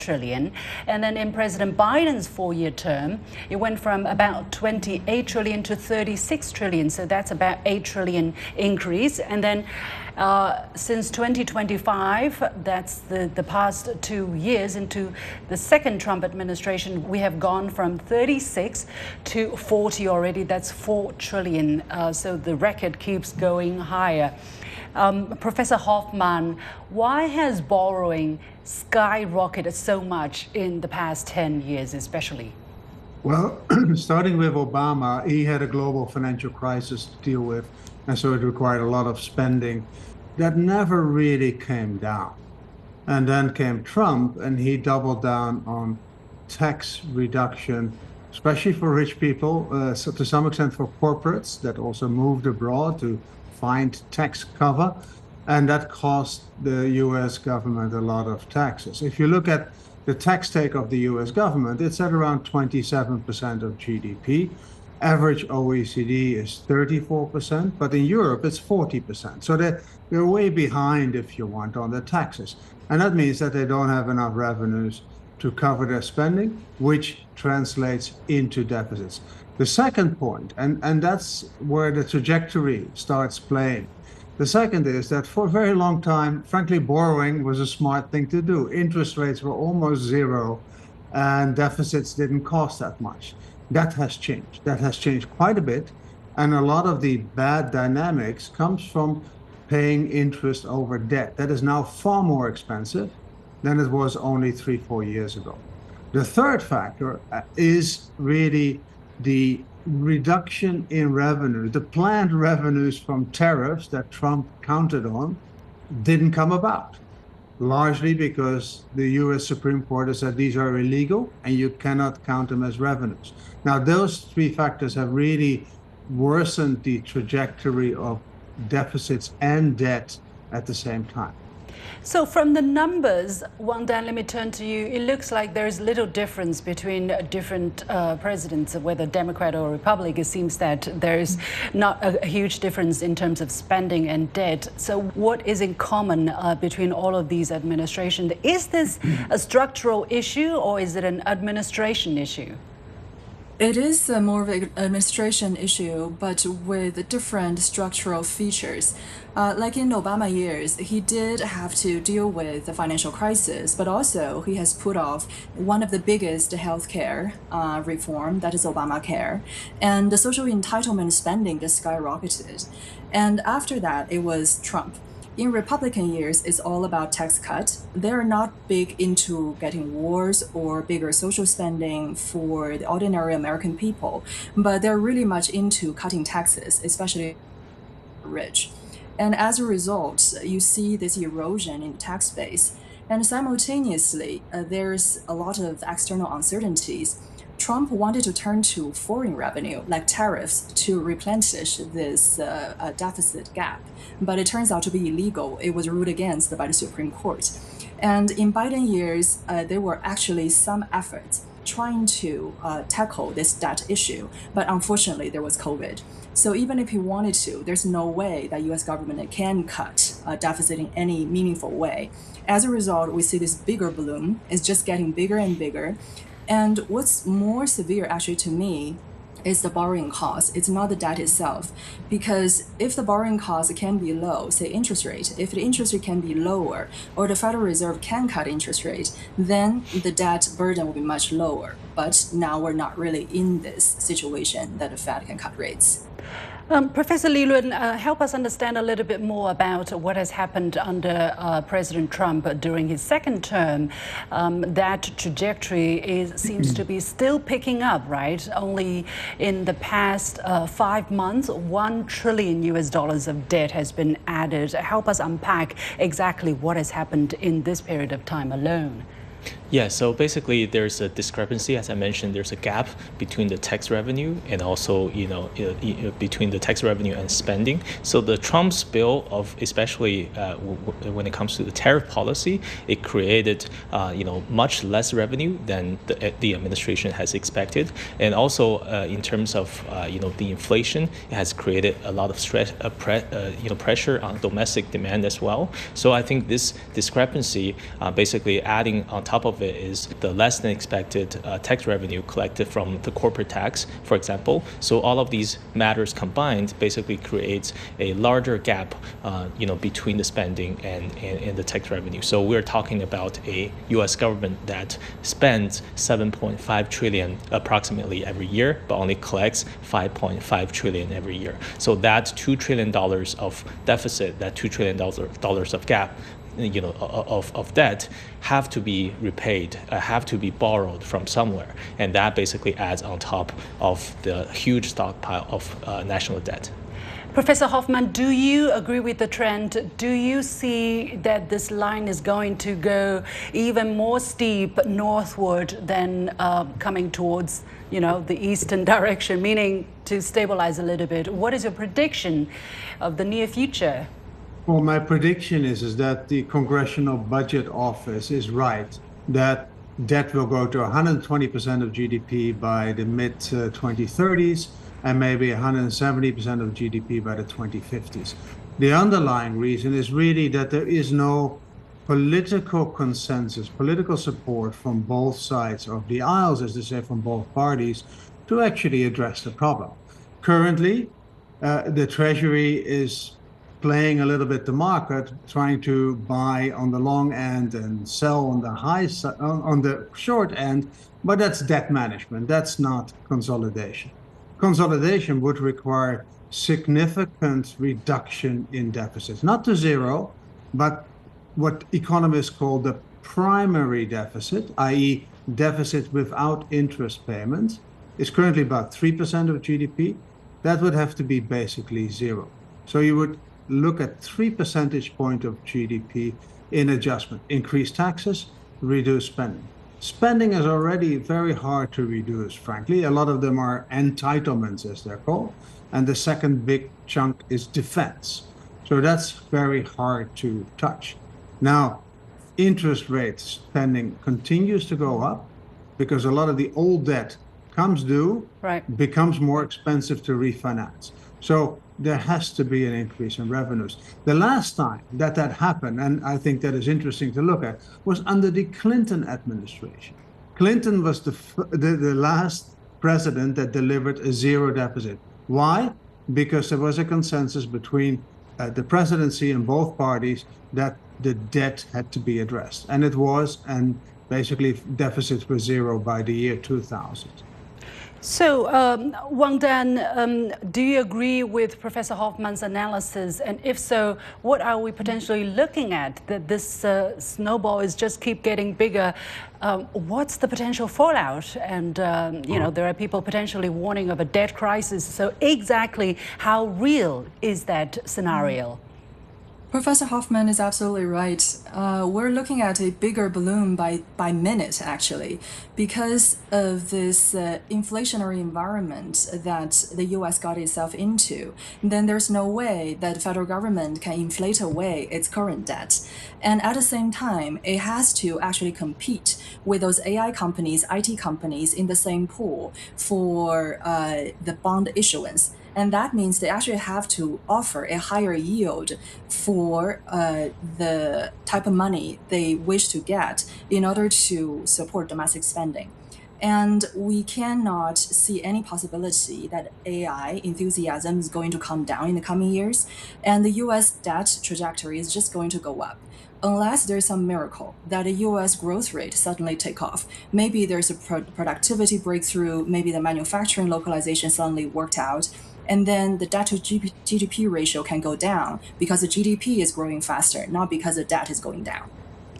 trillion. And then in President Biden's 4-year term, it went from about 28 trillion to 36 trillion. So that's about 8 trillion increase. And then since 2025, that's the past 2 years into the second Trump administration, we have gone from 36 to 40 already. That's 4 trillion. So the record keeps going higher. Professor Hoffman, why has borrowing skyrocketed so much in the past 10 years, especially? Well, starting with Obama, he had a global financial crisis to deal with, and so it required a lot of spending that never really came down. And then came Trump, and he doubled down on tax reduction, especially for rich people, so to some extent for corporates that also moved abroad to find tax cover, and that cost the US government a lot of taxes. If you look at the tax take of the US government, it's at around 27% of GDP. Average OECD is 34%, but in Europe it's 40%. So they're way behind, if you want, on the taxes. And that means that they don't have enough revenues to cover their spending, which translates into deficits. The second point, and that's where the trajectory starts playing. The second is that for a very long time, frankly, borrowing was a smart thing to do. Interest rates were almost zero and deficits didn't cost that much. That has changed. That has changed quite a bit. And a lot of the bad dynamics comes from paying interest over debt. That is now far more expensive than it was only 3-4 years ago. The third factor is really the reduction in revenue. The planned revenues from tariffs that Trump counted on didn't come about, largely because the US Supreme Court has said these are illegal and you cannot count them as revenues. Now, those three factors have really worsened the trajectory of deficits and debt at the same time. So from the numbers, Wang Dan, let me turn to you. It looks like there's little difference between different presidents, whether Democrat or Republican. It seems that there's not a huge difference in terms of spending and debt. So what is in common between all of these administrations? Is this a structural issue or is it an administration issue? It is more of an administration issue, but with different structural features. Like in Obama years, he did have to deal with the financial crisis, but also he has put off one of the biggest healthcare reform, that is Obamacare, and the social entitlement spending just skyrocketed. And after that, it was Trump. In Republican years, it's all about tax cut. They're not big into getting wars or bigger social spending for the ordinary American people, but they're really much into cutting taxes, especially rich. And as a result, you see this erosion in the tax base. And simultaneously, there's a lot of external uncertainties. Trump wanted to turn to foreign revenue, like tariffs, to replenish this deficit gap. But it turns out to be illegal. It was ruled against by the Supreme Court. And in Biden years, there were actually some efforts trying to tackle this debt issue. But unfortunately, there was COVID. So even if he wanted to, there's no way that U.S. government can cut a deficit in any meaningful way. As a result, we see this bigger balloon. It's just getting bigger and bigger. And what's more severe, actually, to me, is the borrowing cost. It's not the debt itself. Because if the borrowing cost can be low, say interest rate, if the interest rate can be lower, or the Federal Reserve can cut interest rate, then the debt burden will be much lower. But now we're not really in this situation that the Fed can cut rates. Professor Li Lun, help us understand a little bit more about what has happened under President Trump during his second term. That trajectory seems to be still picking up, right? Only in the past 5 months, $1 trillion of debt has been added. Help us unpack exactly what has happened in this period of time alone. Yeah, so basically there's a discrepancy. As I mentioned, there's a gap between the tax revenue and also, between the tax revenue and spending. So the Trump's bill of, especially when it comes to the tariff policy, it created, much less revenue than the administration has expected. And also in terms of, the inflation, it has created a lot of stress, pressure on domestic demand as well. So I think this discrepancy, basically adding on top of of it is the less than expected tax revenue collected from the corporate tax, for example. So all of these matters combined basically creates a larger gap, between the spending and the tax revenue. So we're talking about a U.S. government that spends 7.5 trillion approximately every year, but only collects 5.5 trillion every year. So that $2 trillion of deficit, that $2 trillion of gap, of debt have to be repaid, have to be borrowed from somewhere, and that basically adds on top of the huge stockpile of national debt. Professor Hoffman, do you agree with the trend? Do you see that this line is going to go even more steep northward than coming towards, the eastern direction, meaning to stabilize a little bit? What is your prediction of the near future? Well, my prediction is that the Congressional Budget Office is right, that debt will go to 120% of GDP by the mid-2030s and maybe 170% of GDP by the 2050s. The underlying reason is really that there is no political consensus, political support from both sides of the aisles, as they say, from both parties, to actually address the problem. Currently, the Treasury is playing a little bit the market, trying to buy on the long end and sell on the short end, but that's debt management. That's not consolidation. Consolidation would require significant reduction in deficits, not to zero, but what economists call the primary deficit, i.e. deficit without interest payments, is currently about 3% of GDP. That would have to be basically zero. So you would look at 3 percentage points of GDP in adjustment, increase taxes, reduce spending. Spending is already very hard to reduce, frankly. A lot of them are entitlements, as they're called. And the second big chunk is defense. So that's very hard to touch. Now, interest rates spending continues to go up because a lot of the old debt comes due, becomes more expensive to refinance. So there has to be an increase in revenues. The last time that happened, and I think that is interesting to look at, was under the Clinton administration. Clinton was the last president that delivered a zero deficit. Why? Because there was a consensus between the presidency and both parties that the debt had to be addressed. And it was, and basically deficits were zero by the year 2000. So, Wang Dan, do you agree with Professor Hoffman's analysis? And if so, what are we potentially looking at? That this snowball is just keep getting bigger. What's the potential fallout? And, there are people potentially warning of a debt crisis. So exactly how real is that scenario? Professor Hoffman is absolutely right. We're looking at a bigger balloon by minute, actually, because of this inflationary environment that the U.S. got itself into. Then there's no way that the federal government can inflate away its current debt. And at the same time, it has to actually compete with those AI companies, IT companies in the same pool for the bond issuance. And that means they actually have to offer a higher yield for the type of money they wish to get in order to support domestic spending. And we cannot see any possibility that AI enthusiasm is going to come down in the coming years. And the US debt trajectory is just going to go up. Unless there's some miracle that the U.S. growth rate suddenly take off. Maybe there's a productivity breakthrough, maybe the manufacturing localization suddenly worked out, and then the debt to GDP ratio can go down because the GDP is growing faster, not because the debt is going down.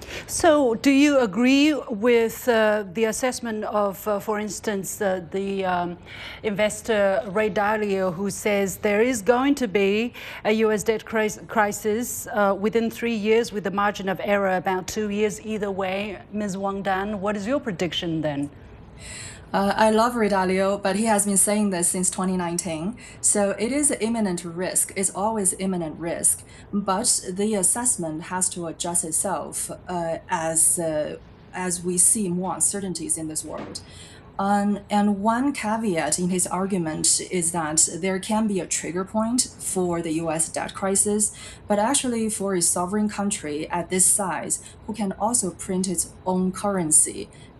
So do you agree with the assessment of, for instance, the investor Ray Dalio, who says there is going to be a U.S. debt crisis within 3 years with a margin of error about 2 years either way? Ms. Wang Dan, what is your prediction then? I love Ray Dalio, but he has been saying this since 2019. So it is an imminent risk. It's always imminent risk. But the assessment has to adjust itself as we see more uncertainties in this world. And one caveat in his argument is that there can be a trigger point for the US debt crisis, but actually, for a sovereign country at this size who can also print its own currency,